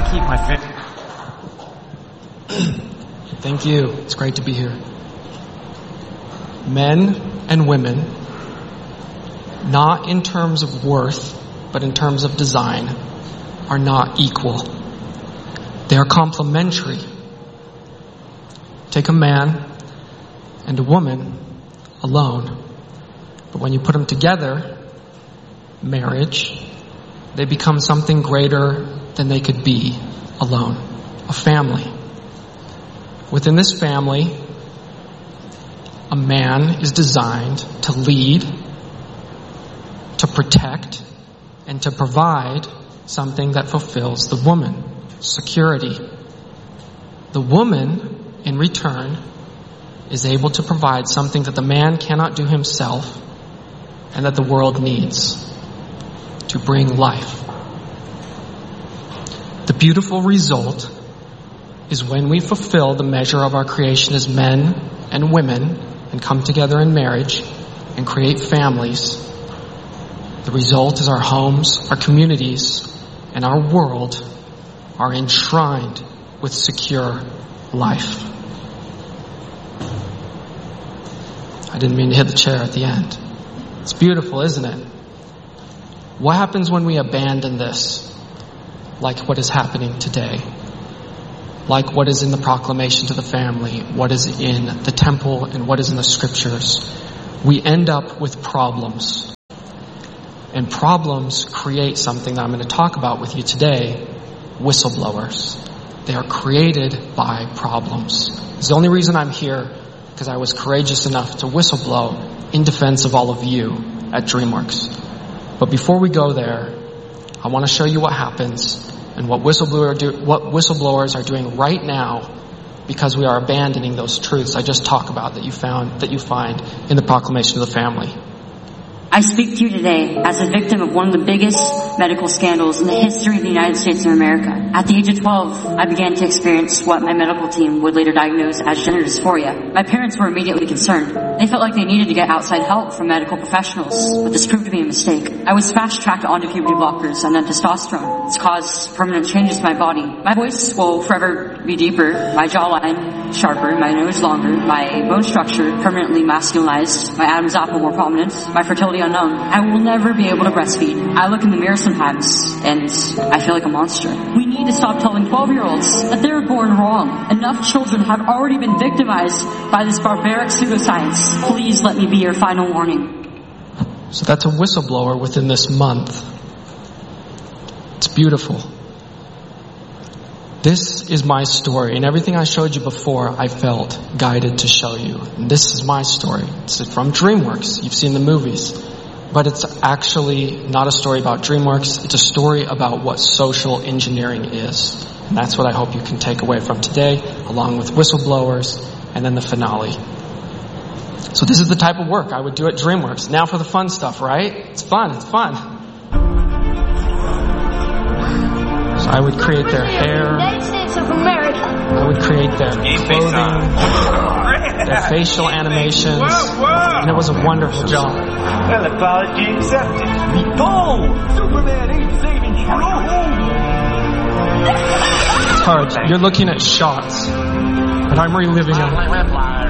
I keep my Thank you. It's great to be here. Men and women, not in terms of worth, but in terms of design, are not equal. They are complementary. Take a man and a woman alone, but when you put them together, marriage, they become something greater than they could be alone. A family. Within this family, a man is designed to lead, to protect, and to provide something that fulfills the woman, security. The woman, in return, is able to provide something that the man cannot do himself and that the world needs to bring life. The beautiful result is when we fulfill the measure of our creation as men and women and come together in marriage and create families. The result is our homes, our communities, and our world are enshrined with secure life. I didn't mean to hit the chair at the end. It's beautiful, isn't it? What happens when we abandon this? Like what is happening today? Like what is in the proclamation to the family? What is in the temple and what is in the scriptures? We end up with problems. And problems create something that I'm going to talk about with you today, whistleblowers. They are created by problems. It's the only reason I'm here, because I was courageous enough to whistleblow in defense of all of you at DreamWorks. But before we go there, I want to show you what happens and what whistleblowers are doing right now because we are abandoning those truths I just talked about that you find in the proclamation of the family. I speak to you today as a victim of one of the biggest medical scandals in the history of the United States of America. At the age of 12, I began to experience what my medical team would later diagnose as gender dysphoria. My parents were immediately concerned. They felt like they needed to get outside help from medical professionals, but this proved to be a mistake. I was fast-tracked onto puberty blockers and then testosterone. It's caused permanent changes to my body. My voice will forever be deeper, my jawline sharper, my nose longer, my bone structure permanently masculinized, my Adam's apple more prominent, my fertility unknown. I will never be able to breastfeed. I look in the mirror sometimes and I feel like a monster. We need to stop telling 12-year-olds that they're born wrong. Enough children have already been victimized by this barbaric pseudoscience. Please let me be your final warning. So that's a whistleblower within this month. It's beautiful. This is my story, and everything I showed you before, I felt guided to show you. And this is my story. It's from DreamWorks. You've seen the movies. But it's actually not a story about DreamWorks. It's a story about what social engineering is. And that's what I hope you can take away from today, along with whistleblowers, and then the finale. So this is the type of work I would do at DreamWorks. Now for the fun stuff, right? It's fun. So I would create their hair. I would create their clothing, their facial animations, and it was a wonderful job. Well, apology accepted. Behold, Superman ain't saving you. It's hard. You're looking at shots, but I'm reliving them.